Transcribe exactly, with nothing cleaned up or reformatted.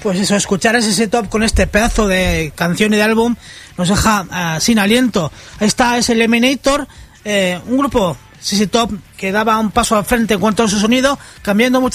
Pues eso, escuchar ese S Top con este pedazo de canción y de álbum nos deja uh, sin aliento. Ahí está, es el Eliminator, eh, un grupo S Top que daba un paso al frente en cuanto a su sonido, cambiando mucho